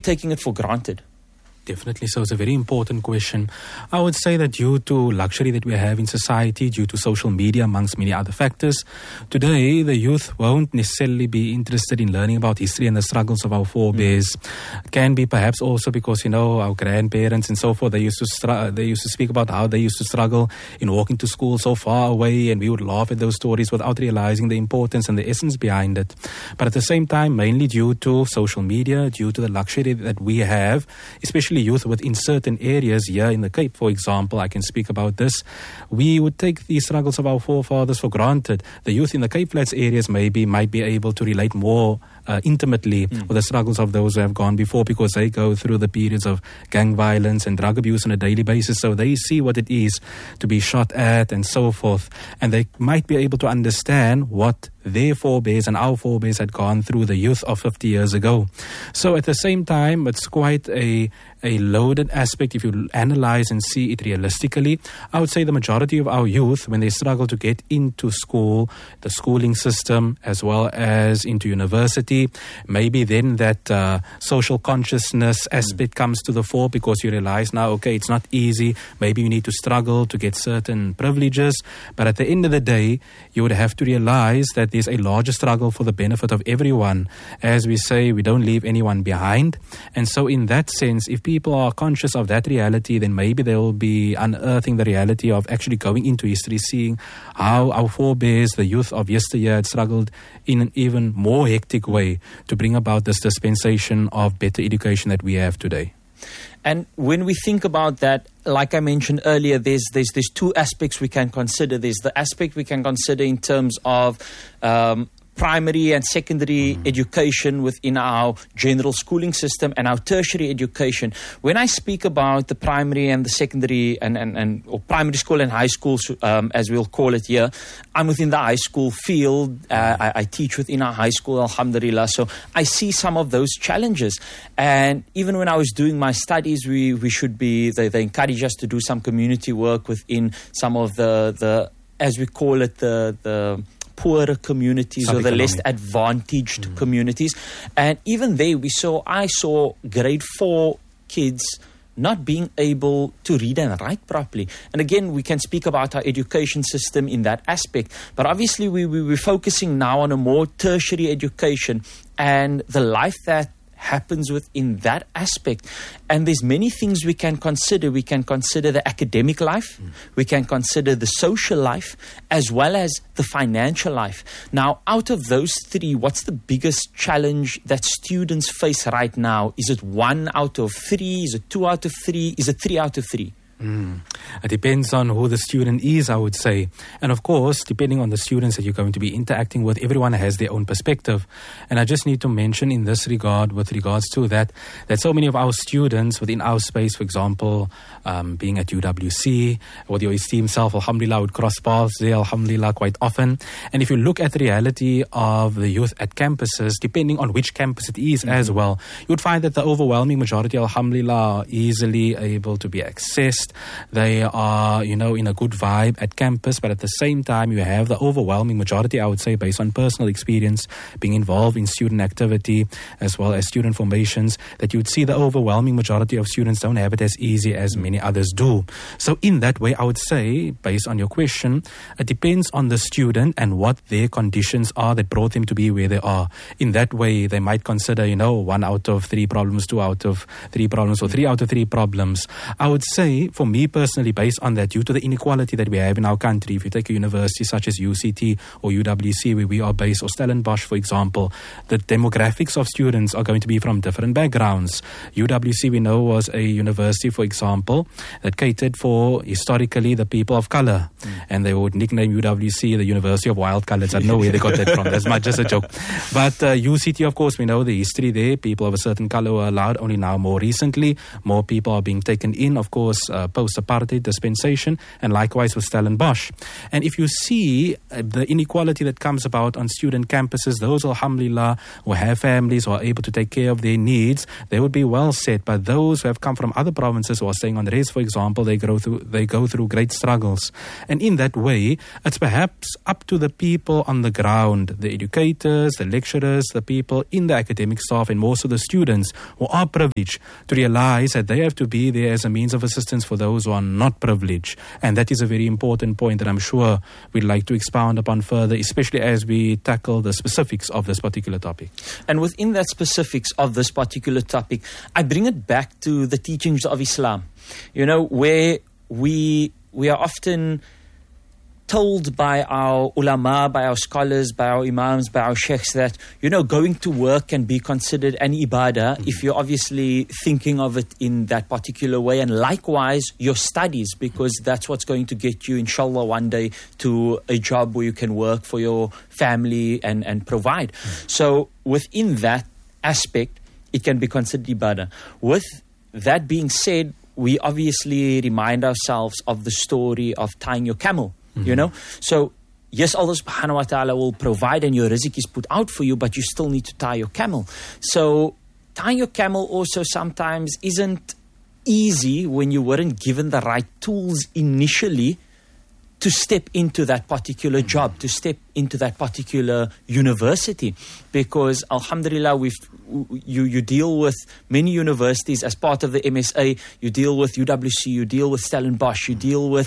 taking it for granted? Definitely. So it's a very important question. I would say that due to luxury that we have in society, due to social media, amongst many other factors, today the youth won't necessarily be interested in learning about history and the struggles of our forebears. Can be perhaps also because, our grandparents and so forth, they used to speak about how they used to struggle in walking to school so far away, and we would laugh at those stories without realizing the importance and the essence behind it. But at the same time, mainly due to social media, due to the luxury that we have, especially youth within certain areas here in the Cape, for example, I can speak about this. We would take the struggles of our forefathers for granted. The youth in the Cape Flats areas might be able to relate more intimately with the struggles of those who have gone before, because they go through the periods of gang violence and drug abuse on a daily basis, so they see what it is to be shot at and so forth, and they might be able to understand what their forebears and our forebears had gone through, the youth of 50 years ago. So at the same time, it's quite a loaded aspect if you analyze and see it realistically. I would say the majority of our youth, when they struggle to get into school, the schooling system, as well as into university, maybe then that social consciousness aspect comes to the fore, because you realize now, okay, it's not easy. Maybe you need to struggle to get certain privileges. But at the end of the day, you would have to realize that there's a larger struggle for the benefit of everyone. As we say, we don't leave anyone behind. And so in that sense, if people are conscious of that reality, then maybe they will be unearthing the reality of actually going into history, seeing how our forebears, the youth of yesteryear, had struggled in an even more hectic way to bring about this dispensation of better education that we have today. And when we think about that, like I mentioned earlier, there's two aspects we can consider. There's the aspect we can consider in terms of primary and secondary education within our general schooling system, and our tertiary education. When I speak about the primary and the secondary or primary school and high school, as we'll call it here, I'm within the high school field. I teach within our high school, alhamdulillah. So I see some of those challenges. And even when I was doing my studies, we should be, they encourage us to do some community work within some of the as we call it, the poorer communities or the less advantaged communities. And even there, I saw grade 4 kids not being able to read and write properly. And again, we can speak about our education system in that aspect. But obviously, we're focusing now on a more tertiary education and the life that happens within that aspect. And there's many things we can consider. We can consider the academic life, we can consider the social life, as well as the financial life. Now, out of those three, what's the biggest challenge that students face right now? Is it 1 out of 3? Is it 2 out of 3? Is it 3 out of 3? It depends on who the student is, I would say. And of course, depending on the students that you're going to be interacting with, everyone has their own perspective. And I just need to mention in this regard, with regards to that so many of our students within our space, for example, being at UWC, with your esteemed self, alhamdulillah, would cross paths there, alhamdulillah, quite often. And if you look at the reality of the youth at campuses, depending on which campus it is as well, you would find that the overwhelming majority, alhamdulillah, are easily able to be accessed. They are, in a good vibe at campus, but at the same time, you have the overwhelming majority, I would say, based on personal experience, being involved in student activity as well as student formations, that you would see the overwhelming majority of students don't have it as easy as many others do. So in that way, I would say, based on your question, it depends on the student and what their conditions are that brought them to be where they are. In that way, they might consider, 1 out of 3 problems, 2 out of 3 problems, or 3 out of 3 problems. I would say, for me personally, based on that, due to the inequality that we have in our country, if you take a university such as UCT or UWC, where we are based, or Stellenbosch, for example, the demographics of students are going to be from different backgrounds. UWC, we know, was a university, for example, that catered for, historically, the people of color. And they would nickname UWC the University of Wild Colors. I don't know where they got that from. That's just a joke. But UCT, of course, we know the history there. People of a certain color were allowed only now more recently. More people are being taken in, of course, post-apartheid dispensation, and likewise with Stellenbosch. And if you see the inequality that comes about on student campuses, those, alhamdulillah, who have families, who are able to take care of their needs, they would be well set. But those who have come from other provinces, who are staying on res, for example, they go through great struggles. And in that way, it's perhaps up to the people on the ground, the educators, the lecturers, the people in the academic staff, and most of the students who are privileged, to realize that they have to be there as a means of assistance for those who are not privileged. And that is a very important point that I'm sure we'd like to expound upon further, especially as we tackle the specifics of this particular topic. And within that specifics of this particular topic, I bring it back to the teachings of Islam, where we are often told by our ulama, by our scholars, by our imams, by our sheikhs that, going to work can be considered an ibadah if you're obviously thinking of it in that particular way. And likewise, your studies, because that's what's going to get you, inshallah, one day to a job where you can work for your family and provide. So within that aspect, it can be considered ibadah. With that being said, we obviously remind ourselves of the story of tying your camel. So yes, Allah subhanahu wa ta'ala will provide and your rizq is put out for you, but you still need to tie your camel. So tying your camel also sometimes isn't easy when you weren't given the right tools initially to step into that particular job, to step into that particular university. Because alhamdulillah, you deal with many universities as part of the MSA. You deal with UWC, you deal with Stellenbosch, you deal with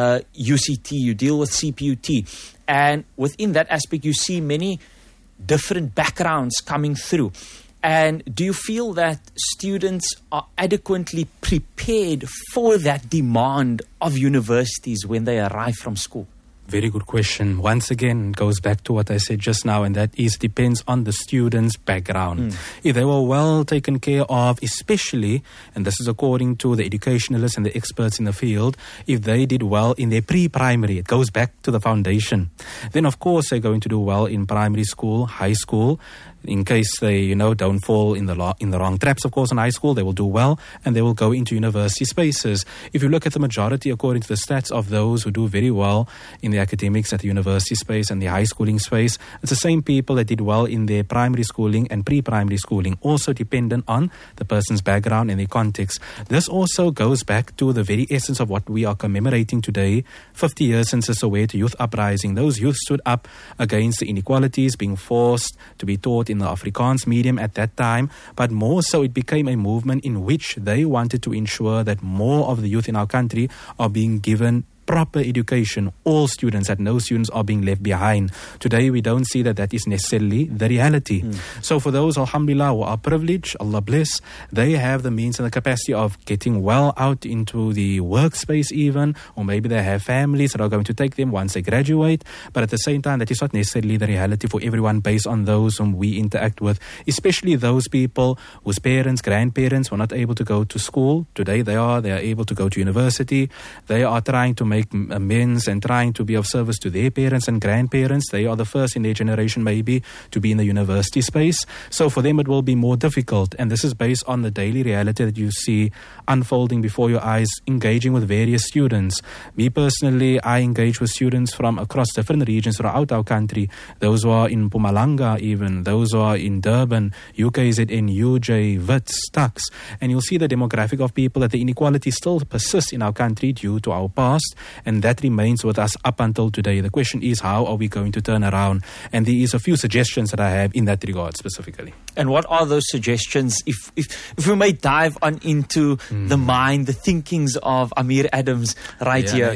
UCT, you deal with CPUT. And within that aspect, you see many different backgrounds coming through. And do you feel that students are adequately prepared for that demand of universities when they arrive from school? Very good question. Once again, it goes back to what I said just now, and that is depends on the student's background. If they were well taken care of, especially, and this is according to the educationalists and the experts in the field, if they did well in their pre-primary, it goes back to the foundation. Then, of course, they're going to do well in primary school, high school. In case they, don't fall in the wrong traps, of course, in high school, they will do well and they will go into university spaces. If you look at the majority, according to the stats, of those who do very well in the academics at the university space and the high schooling space, it's the same people that did well in their primary schooling and pre-primary schooling, also dependent on the person's background and their context. This also goes back to the very essence of what we are commemorating today, 50 years since the Soweto Youth Uprising. Those youth stood up against the inequalities, being forced to be taught in the Afrikaans medium at that time, but more so it became a movement in which they wanted to ensure that more of the youth in our country are being given proper education. All students, that no students are being left behind. Today we don't see that is necessarily the reality. So for those, alhamdulillah, who are privileged, Allah bless, they have the means and the capacity of getting well out into the workspace even, or maybe they have families that are going to take them once they graduate. But at the same time, that is not necessarily the reality for everyone based on those whom we interact with, especially those people whose parents, grandparents were not able to go to school. Today they are able to go to university. They are trying to make amends and trying to be of service to their parents and grandparents. They are the first in their generation maybe to be in the university space. So for them it will be more difficult, and this is based on the daily reality that you see unfolding before your eyes, engaging with various students. Me personally, I engage with students from across different regions throughout our country, those who are in Mpumalanga even, those who are in Durban, UKZN, UJ, Wits, Tuks, and you'll see the demographic of people, that the inequality still persists in our country due to our past. And that remains with us up until today. The question is, how are we going to turn around? And there is a few suggestions that I have in that regard specifically. And what are those suggestions? If we may dive on into the mind, the thinkings of Amir Adams here.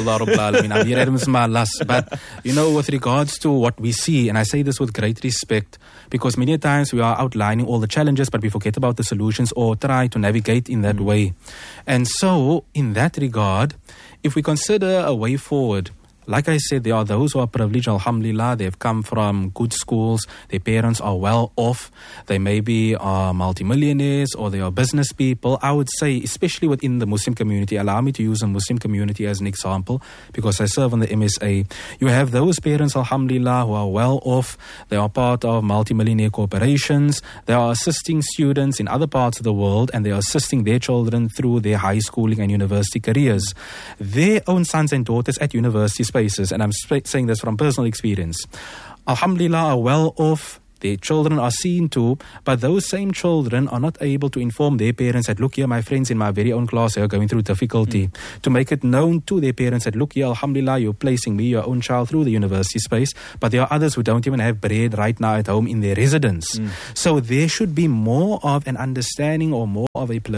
Amir Adams is my last. But, with regards to what we see, and I say this with great respect, because many times we are outlining all the challenges, but we forget about the solutions or try to navigate in that way. And so, in that regard, if we consider a way forward, like I said, there are those who are privileged, alhamdulillah. They've come from good schools. Their parents are well off. They maybe are multimillionaires or they are business people. I would say, especially within the Muslim community, allow me to use a Muslim community as an example because I serve on the MSA. You have those parents, alhamdulillah, who are well off. They are part of multimillionaire corporations. They are assisting students in other parts of the world and they are assisting their children through their high schooling and university careers. Their own sons and daughters at university spaces, and I'm saying this from personal experience, alhamdulillah, are well off. Their children are seen to, but those same children are not able to inform their parents that, look here, my friends in my very own class are going through difficulty. To make it known to their parents that, look here, alhamdulillah, you're placing me, your own child, through the university space, but there are others who don't even have bread right now at home in their residence. So there should be more of an understanding or more of a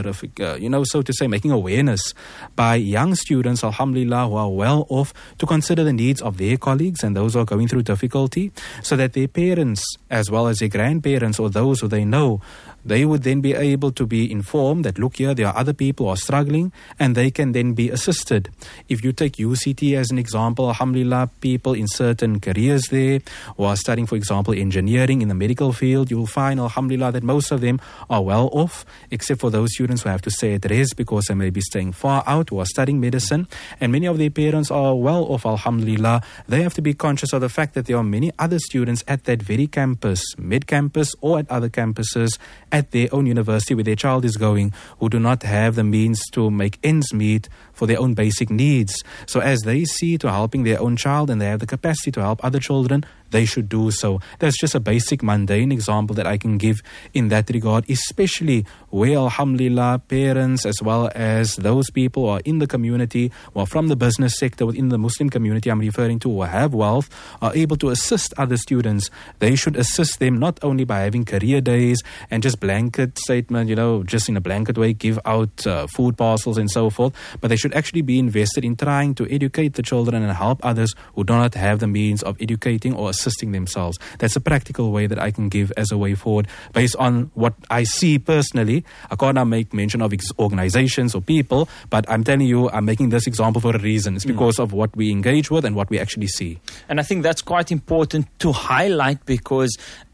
so to say, making awareness by young students, alhamdulillah, who are well off, to consider the needs of their colleagues and those who are going through difficulty, so that their parents, as well as their grandparents or those who they know, they would then be able to be informed that, look here, there are other people who are struggling and they can then be assisted. If you take UCT as an example, alhamdulillah, people in certain careers there who are studying, for example, engineering in the medical field, you will find, alhamdulillah, that most of them are well off, except for those students who have to stay at rest because they may be staying far out, who are studying medicine. And many of their parents are well off, alhamdulillah. They have to be conscious of the fact that there are many other students at that very campus, mid-campus or at other campuses, at their own university where their child is going, who do not have the means to make ends meet for their own basic needs. So as they see to helping their own child and they have the capacity to help other children, they should do so. That's just a basic mundane example that I can give in that regard, especially where, alhamdulillah, parents as well as those people who are in the community or from the business sector within the Muslim community I'm referring to, who have wealth, are able to assist other students. They should assist them not only by having career days and just blanket statement, just in a blanket way, give out food parcels and so forth, but they should actually be invested in trying to educate the children and help others who do not have the means of educating or assisting themselves. That's a practical way that I can give as a way forward based on what I see personally. I can't now make mention of organizations or people, but I'm telling you, I'm making this example for a reason. It's because of what we engage with and what we actually see. And I think that's quite important to highlight because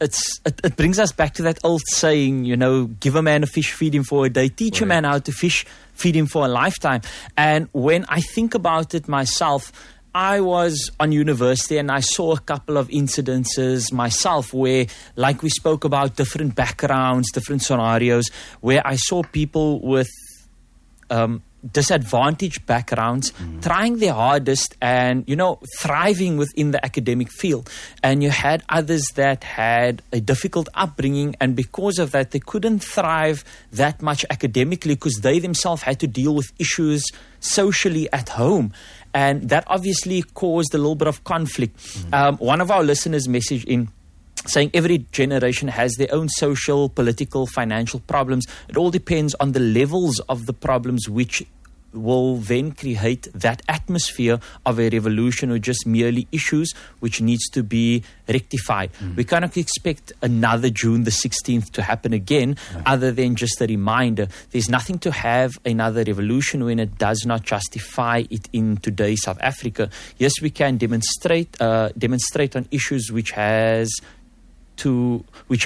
it brings us back to that old saying, give a man a fish, feed him for a day, teach a man how to fish, feed him for a lifetime. And when I think about it myself, I was on university and I saw a couple of incidences myself where, like we spoke about, different backgrounds, different scenarios, where I saw people with disadvantaged backgrounds trying their hardest and, thriving within the academic field. And you had others that had a difficult upbringing, and because of that, they couldn't thrive that much academically because they themselves had to deal with issues socially at home. And that obviously caused a little bit of conflict. One of our listeners messaged in saying every generation has their own social, political, financial problems. It all depends on the levels of the problems which will then create that atmosphere of a revolution or just merely issues which needs to be rectified. We cannot expect another June the 16th to happen again other than just a reminder. There's nothing to have another revolution when it does not justify it in today's South Africa. Yes, we can demonstrate on issues which has to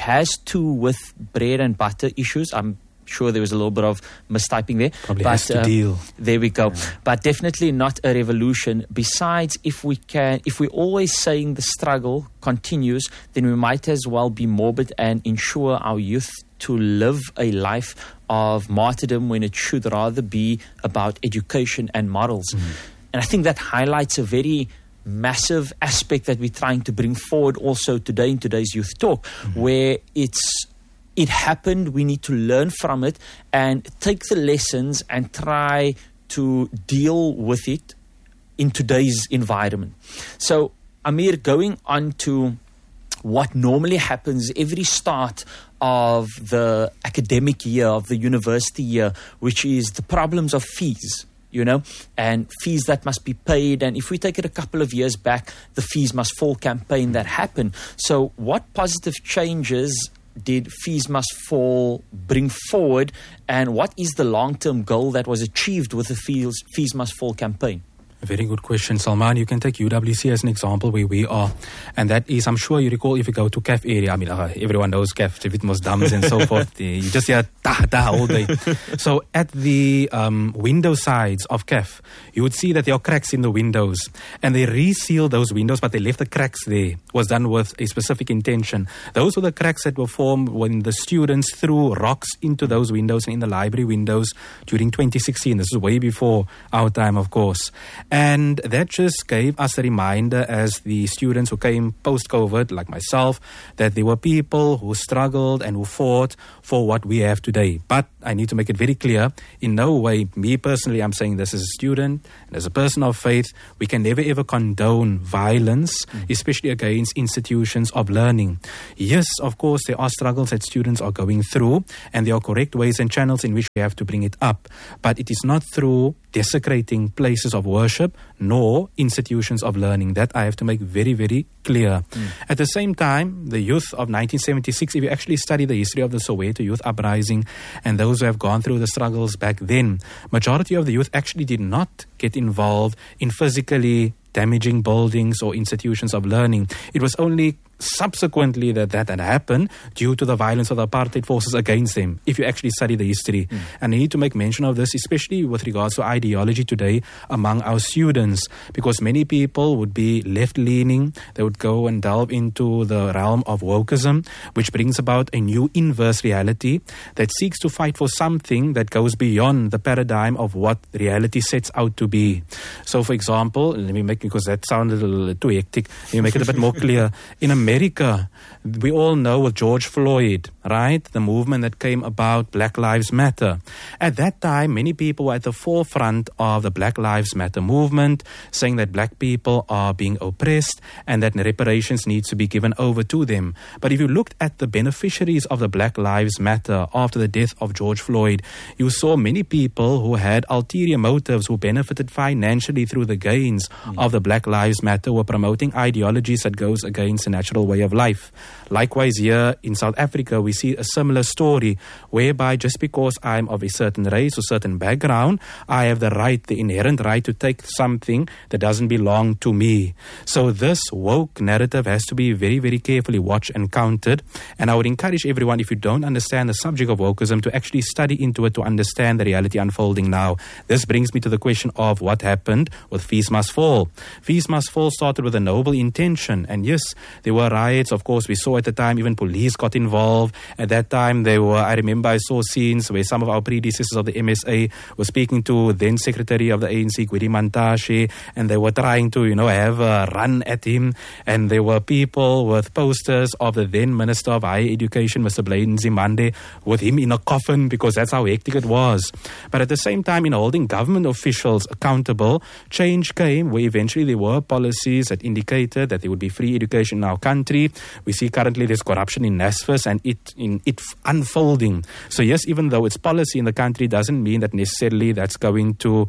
with bread and butter issues. I'm sure there was a little bit of mistyping there. Probably has to deal. There we go. But definitely not a revolution. Besides, if we're always saying the struggle continues, then we might as well be morbid and ensure our youth to live a life of martyrdom when it should rather be about education and morals. And I think that highlights a very massive aspect that we're trying to bring forward also today in today's Youth Talk, where it happened, we need to learn from it and take the lessons and try to deal with it in today's environment. So, Amir, going on to what normally happens every start of the academic year, of the university year, which is the problems of fees. And fees that must be paid. And if we take it a couple of years back, the Fees Must Fall campaign that happened. So what positive changes did Fees Must Fall bring forward? And what is the long-term goal that was achieved with the Fees Must Fall campaign? Very good question, Salman. You can take UWC as an example where we are. And that is, I'm sure you recall, if you go to CAF area, I mean, everyone knows CAF, Tivitmos Dams and so forth. You just hear ta all day. So at the window sides of CAF, you would see that there are cracks in the windows. And they resealed those windows, but they left the cracks there. It was done with a specific intention. Those were the cracks that were formed when the students threw rocks into those windows and in the library windows during 2016. This is way before our time, of course. And that just gave us a reminder as the students who came post-COVID, like myself, that there were people who struggled and who fought for what we have today. But I need to make it very clear, in no way, me personally, I'm saying this as a student and as a person of faith, we can never ever condone violence, especially against institutions of learning. Yes, of course, there are struggles that students are going through, and there are correct ways and channels in which we have to bring it up. But it is not through desecrating places of worship nor institutions of learning. That I have to make very, very clear. At the same time, the youth of 1976, if you actually study the history of the Soweto youth uprising and those who have gone through the struggles back then, majority of the youth actually did not get involved in physically damaging buildings or institutions of learning. It was only subsequently that had happened due to the violence of the apartheid forces against them, if you actually study the history. And I need to make mention of this, especially with regards to ideology today among our students, because many people would be left-leaning. They would go and delve into the realm of wokeism, which brings about a new inverse reality that seeks to fight for something that goes beyond the paradigm of what reality sets out to be. So, for example, let me make, because that sounded a little too hectic, let me make it a bit more clear. In America, we all know with George Floyd, right? The movement that came about, Black Lives Matter. At that time, many people were at the forefront of the Black Lives Matter movement, saying that black people are being oppressed and that reparations need to be given over to them. But if you looked at the beneficiaries of the Black Lives Matter after the death of George Floyd, you saw many people who had ulterior motives, who benefited financially through the gains of the Black Lives Matter, were promoting ideologies that goes against the natural way of life. Likewise, here in South Africa, we see a similar story whereby just because I'm of a certain race or certain background, I have the right, the inherent right to take something that doesn't belong to me. So this woke narrative has to be very, very carefully watched and counted. And I would encourage everyone, if you don't understand the subject of wokeism, to actually study into it to understand the reality unfolding now. This brings me to the question of what happened with Fees Must Fall. Fees Must Fall started with a noble intention. And yes, there were riots. Of course, we saw at the time even police got involved. At that time, I remember I saw scenes where some of our predecessors of the MSA were speaking to then Secretary of the ANC, Gwedi Mantashe, and they were trying to, have a run at him. And there were people with posters of the then Minister of Higher Education, Mr. Blaine Nzimande, with him in a coffin, because that's how hectic it was. But at the same time, in holding government officials accountable, change came where eventually there were policies that indicated that there would be free education in our country. We see currently there's corruption in NSFAS and it unfolding. So yes, even though it's policy in the country, doesn't mean that necessarily that's going to,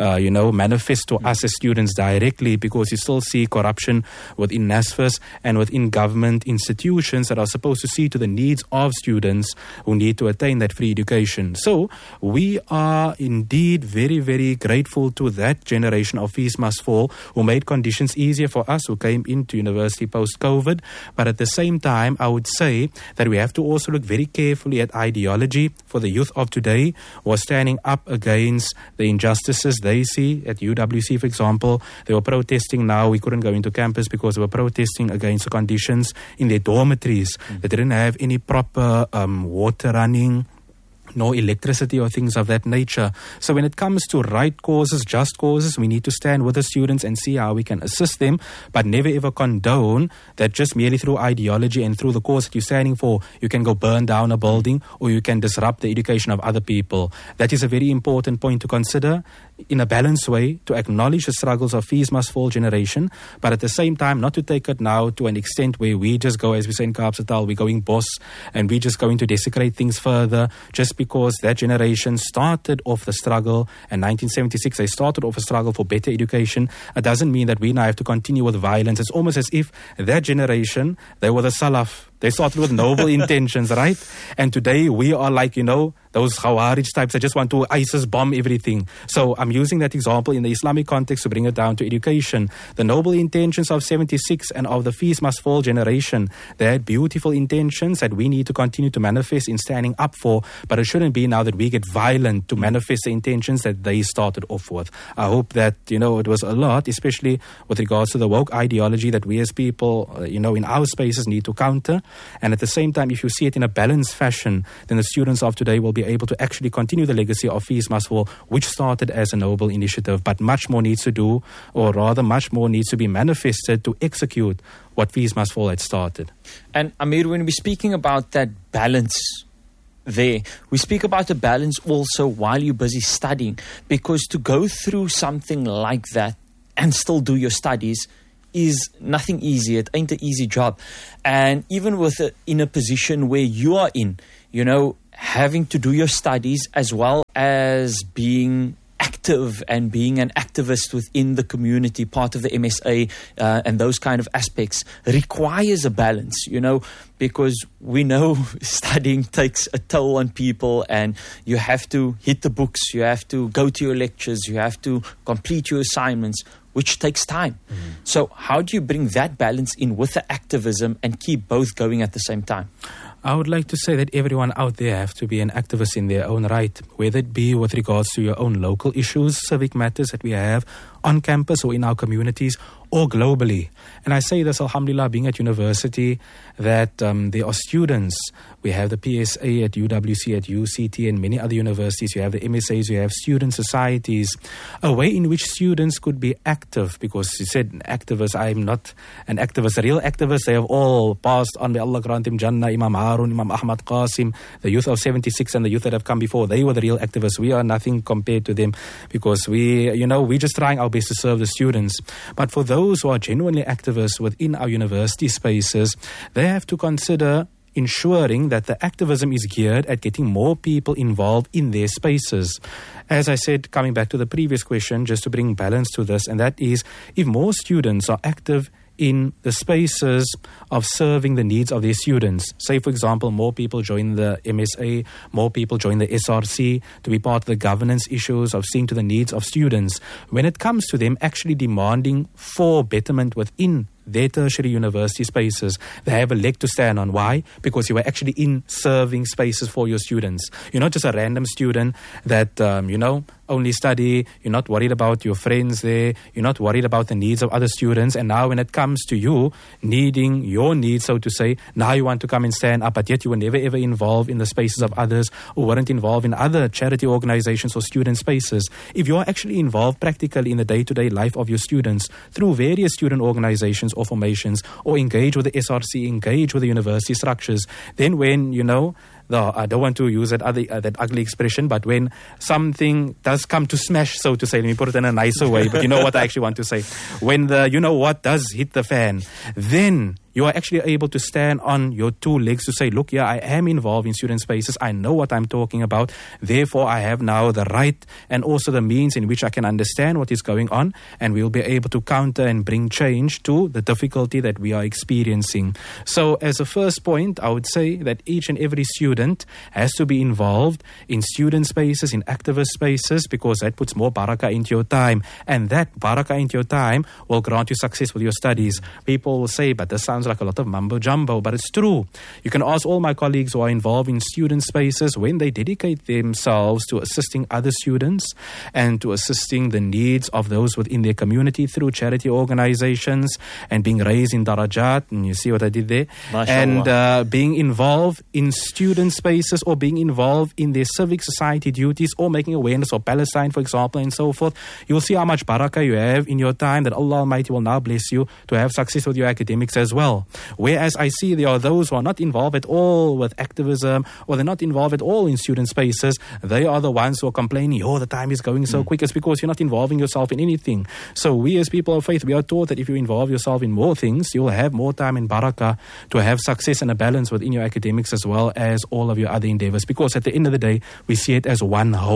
manifest to us as students directly, because you still see corruption within NSFAS and within government institutions that are supposed to see to the needs of students who need to attain that free education. So we are indeed very, very grateful to that generation of Fees Must Fall who made conditions easier for us who came into university post-COVID. But at the same time, I would say that we have to also look very carefully at ideology. For the youth of today who are standing up against the injustices they see at UWC, for example. They were protesting now. We couldn't go into campus because they were protesting against the conditions in their dormitories. They didn't have any proper water running, no electricity or things of that nature. So when it comes to right causes, just causes, we need to stand with the students and see how we can assist them, but never ever condone that just merely through ideology and through the cause that you're standing for, you can go burn down a building or you can disrupt the education of other people. That is a very important point to consider in a balanced way, to acknowledge the struggles of Fees Must Fall generation, but at the same time not to take it now to an extent where we just go, as we say in Kaapstad, we're going boss and we're just going to desecrate things further just because that generation started off the struggle, and 1976 they started off a struggle for better education. It doesn't mean that we now have to continue with violence. It's almost as if that generation, they were the Salaf They started with noble intentions, right? And today we are like, those Khawarij types that just want to ISIS bomb everything. So I'm using that example in the Islamic context to bring it down to education. The noble intentions of 76 and of the Fees Must Fall generation, they had beautiful intentions that we need to continue to manifest in standing up for, but it shouldn't be now that we get violent to manifest the intentions that they started off with. I hope that, it was a lot, especially with regards to the woke ideology that we as people, in our spaces need to counter. And at the same time, if you see it in a balanced fashion, then the students of today will be able to actually continue the legacy of Fees Must Fall, which started as a noble initiative, but much more needs to do, or rather much more needs to be manifested to execute what Fees Must Fall had started. And Amir, when we're speaking about that balance there, we speak about the balance also while you're busy studying, because to go through something like that and still do your studies is nothing easy. It ain't an easy job. And even in a position where you are in, having to do your studies as well as being active and being an activist within the community, part of the MSA and those kind of aspects requires a balance, because we know studying takes a toll on people, and you have to hit the books, you have to go to your lectures, you have to complete your assignments, which takes time. Mm-hmm. So how do you bring that balance in with the activism and keep both going at the same time? I would like to say that everyone out there have to be an activist in their own right, whether it be with regards to your own local issues, civic matters that we have on campus or in our communities, or globally. And I say this, alhamdulillah, being at university, that there are students. We have the PSA at UWC, at UCT, and many other universities. You have the MSAs, you have student societies. A way in which students could be active, because you said activist, I am not an activist. The real activists, they have all passed on. May Allah grant him Jannah, Imam Harun, Imam Ahmad Qasim, the youth of 76 and the youth that have come before. They were the real activists. We are nothing compared to them, because we're just trying our best to serve the students. But for those who are genuinely activists within our university spaces, they have to consider ensuring that the activism is geared at getting more people involved in their spaces. As I said, coming back to the previous question, just to bring balance to this, and that is, if more students are active in the spaces of serving the needs of their students. Say, for example, more people join the MSA, more people join the SRC to be part of the governance issues of seeing to the needs of students. When it comes to them actually demanding for betterment within their tertiary university spaces, they have a leg to stand on. Why? Because you are actually in serving spaces for your students. You're not just a random student that, only study. You're not worried about your friends there. You're not worried about the needs of other students. And now when it comes to you needing your needs, so to say, now you want to come and stand up, but yet you were never ever involved in the spaces of others, or weren't involved in other charity organizations or student spaces. If you are actually involved practically in the day-to-day life of your students through various student organizations or formations, or engage with the SRC, engage with the university structures, then when, I don't want to use that ugly expression, but when something does come to smash, so to say, let me put it in a nicer way, but you know what I actually want to say. When the does hit the fan, then you are actually able to stand on your two legs to say, look, yeah, I am involved in student spaces. I know what I'm talking about. Therefore, I have now the right and also the means in which I can understand what is going on, and we'll be able to counter and bring change to the difficulty that we are experiencing. So as a first point, I would say that each and every student has to be involved in student spaces, in activist spaces, because that puts more barakah into your time. And that barakah into your time will grant you success with your studies. People will say, but this sounds like a lot of mumbo jumbo, but it's true. You can ask all my colleagues who are involved in student spaces, when they dedicate themselves to assisting other students and to assisting the needs of those within their community through charity organizations and being raised in darajat, and you see what I did there, and being involved in student spaces, or being involved in their civic society duties, or making awareness of Palestine, for example, and so forth, you will see how much barakah you have in your time, that Allah Almighty will now bless you to have success with your academics as well. Whereas I see there are those who are not involved at all with activism, or they're not involved at all in student spaces. They are the ones who are complaining, the time is going so quick. It's because you're not involving yourself in anything. So we as people of faith, we are taught that if you involve yourself in more things, you will have more time and barakah to have success and a balance within your academics as well as all of your other endeavors. Because at the end of the day, we see it as one whole.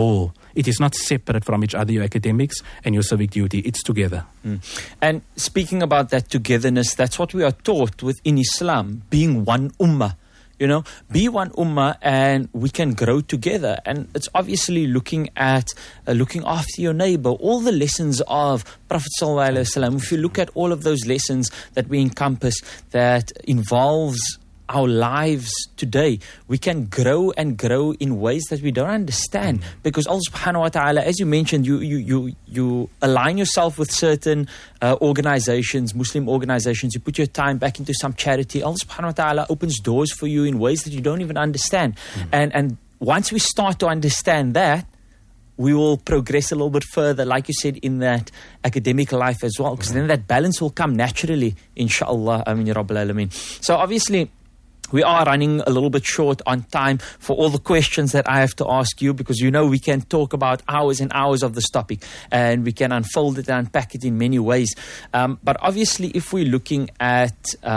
It is not separate from each other, your academics and your civic duty. It's together. And speaking about that togetherness, that's what we are taught within Islam, being one ummah. You know, be one ummah and we can grow together. And it's obviously looking at looking after your neighbor. All the lessons of Prophet Sallallahu Alaihi Wasallam, if you look at all of those lessons that we encompass, that involves our lives today, we can grow and grow in ways that we don't understand. Because Allah subhanahu wa ta'ala, as you mentioned, you align yourself with certain organizations, Muslim organizations, you put your time back into some charity. Allah subhanahu wa ta'ala opens doors for you in ways that you don't even understand. And once we start to understand that, we will progress a little bit further, like you said, in that academic life as well. Because then that balance will come naturally, inshallah. Amin ya Rabbil Alameen. So obviously, we are running a little bit short on time for all the questions that I have to ask you, because you know we can talk about hours and hours of this topic and we can unfold it and unpack it in many ways. But obviously, if we're looking at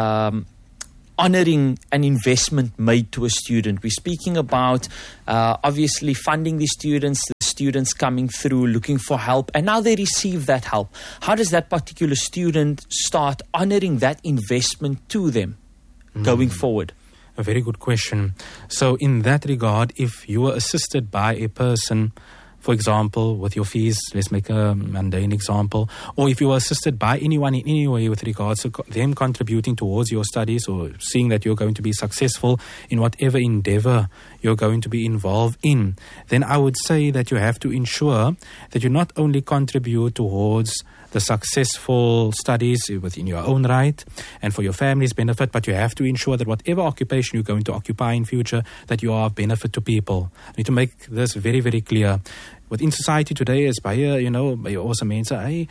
honoring an investment made to a student, we're speaking about obviously funding the students coming through, looking for help, and now they receive that help. How does that particular student start honoring that investment to them going forward? A very good question. So in that regard, if you were assisted by a person, for example, with your fees, let's make a mundane example, or if you were assisted by anyone in any way with regards to them contributing towards your studies or seeing that you're going to be successful in whatever endeavor you're going to be involved in, then I would say that you have to ensure that you not only contribute towards the successful studies within your own right and for your family's benefit, but you have to ensure that whatever occupation you're going to occupy in future, that you are of benefit to people. You need to make this very, very clear. Within society today, is by you also mean say,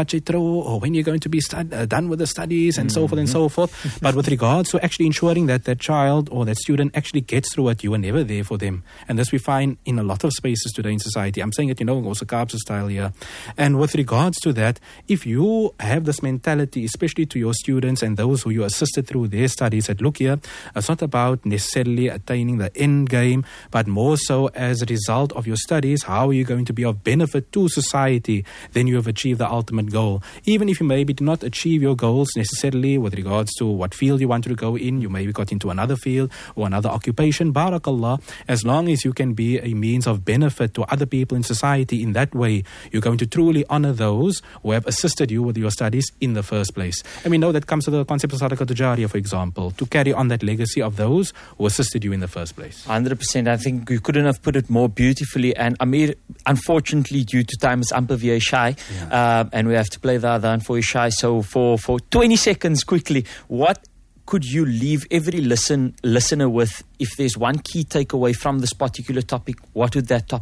or when you're going to be done with the studies and so forth and so forth. But with regards to actually ensuring that that child or that student actually gets through it, you are never there for them. And this we find in a lot of spaces today in society. I'm saying it, also Kaapse style here. And with regards to that, if you have this mentality, especially to your students and those who you assisted through their studies, that look here, it's not about necessarily attaining the end game, but more so as a result of your studies, how are you going to be of benefit to society, then you have achieved the ultimate goal. Even if you maybe do not achieve your goals necessarily with regards to what field you wanted to go in, you maybe got into another field or another occupation, barakallah, as long as you can be a means of benefit to other people in society in that way, you're going to truly honor those who have assisted you with your studies in the first place. And we know that comes to the concept of Sadaqatul Jariyah, for example, to carry on that legacy of those who assisted you in the first place. 100%. I think you couldn't have put it more beautifully. And Amir, unfortunately, due to time, is amper via shy, and we have to play the adhan for Isha. So for 20 seconds, quickly, what could you leave every listener with? If there's one key takeaway from this particular topic, what would that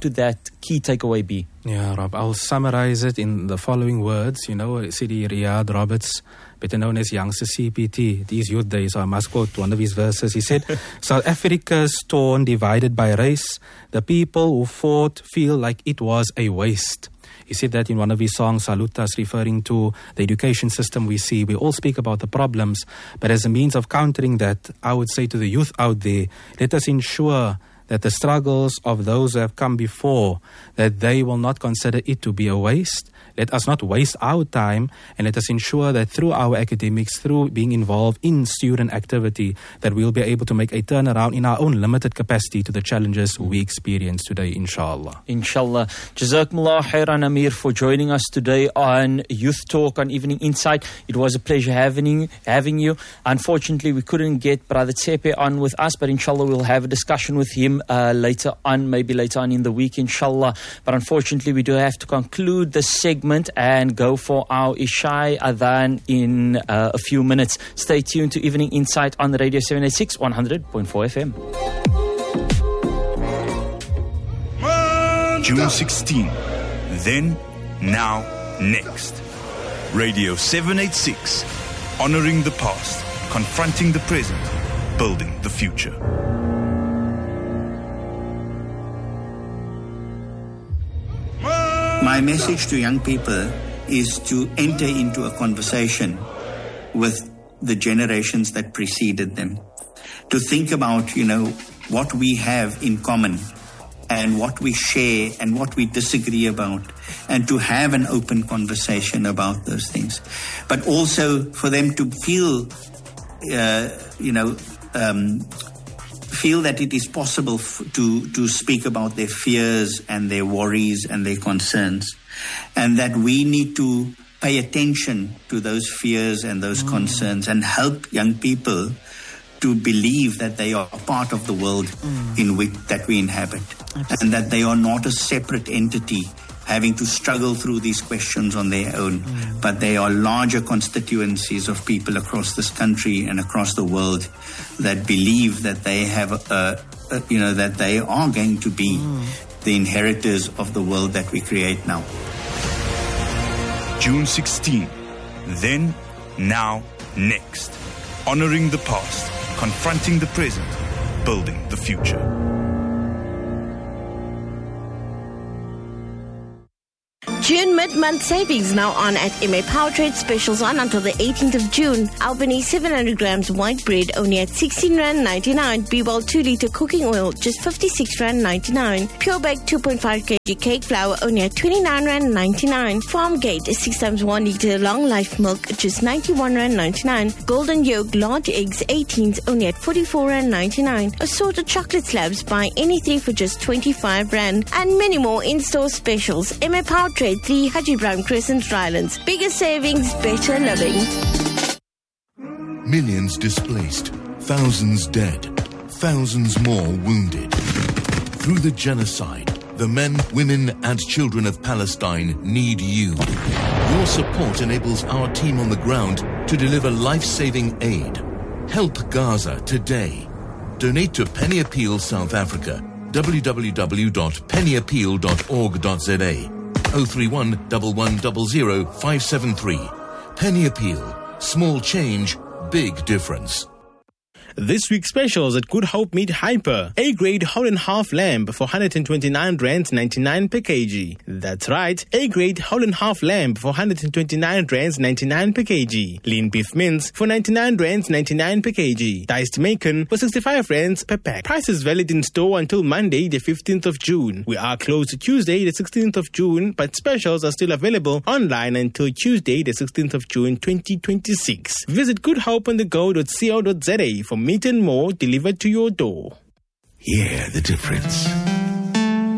key takeaway be? Yeah, Rob, I'll summarize it in the following words. Sidi Riyad Roberts, better known as youngster CPT, these youth days, so I must quote one of his verses. He said, South Africa's torn, divided by race. The people who fought feel like it was a waste. He said that in one of his songs, Salutas, referring to the education system we see. We all speak about the problems, but as a means of countering that, I would say to the youth out there, let us ensure that the struggles of those who have come before, that they will not consider it to be a waste. Let us not waste our time, and let us ensure that through our academics, through being involved in student activity, that we'll be able to make a turnaround in our own limited capacity to the challenges we experience today, inshallah. Inshallah. Jazakumullah khairan, Amir, for joining us today on Youth Talk on Evening Insight. It was a pleasure having you. Unfortunately, we couldn't get Brother Tsepe on with us, but inshallah we'll have a discussion with him later on in the week, inshallah. But unfortunately, we do have to conclude this segment and go for our Isha Adhan in a few minutes. Stay tuned to Evening Insight on the Radio 786 100.4 FM. June 16. Then, now, next. Radio 786. Honoring the past, confronting the present, building the future. My message to young people is to enter into a conversation with the generations that preceded them. To think about, what we have in common and what we share and what we disagree about, and to have an open conversation about those things. But also for them to feel, feel that it is possible to speak about their fears and their worries and their concerns, and that we need to pay attention to those fears and those concerns and help young people to believe that they are part of the world in which that we inhabit. Absolutely. And that they are not a separate entity having to struggle through these questions on their own, but they are larger constituencies of people across this country and across the world that believe that they have, that they are going to be the inheritors of the world that we create now. June 16. Then, now, next. Honoring the past, confronting the present, building the future. June mid-month savings now on at MA Powertrade. Specials on until the 18th of June. Albany 700 grams white bread only at R16.99. Be-Well 2 litre cooking oil just R56.99. Pure Baked 2.5 kg cake flour only at R29.99. Farmgate 6 times 1 litre long life milk just R91.99. Golden Yolk large eggs 18s only at R44.99. Assorted chocolate slabs buy any 3 for just R25. And many more in-store specials. MA Powertrade 3 Haji Brown Crescent, Rylands. Bigger savings, better living. Millions displaced, thousands dead, thousands more wounded. Through the genocide, the men, women and children of Palestine need you. Your support enables our team on the ground to deliver life-saving aid. Help Gaza today. Donate to Penny Appeal South Africa. www.pennyappeal.org.za 031 1100 573. Penny Appeal. Small change, big difference. This week's specials at Good Hope Meat Hyper. A-grade whole and half lamb for R129.99 per kg. That's right, A-grade whole and half lamb for R129.99 per kg. Lean beef mince for R99.99 per kg. Diced bacon for R65 per pack. Prices valid in store until Monday, the 15th of June. We are closed Tuesday, the 16th of June, but specials are still available online until Tuesday, the 16th of June, 2026. Visit goodhopeonthego.co.za for meat and more delivered to your door. Hear the difference.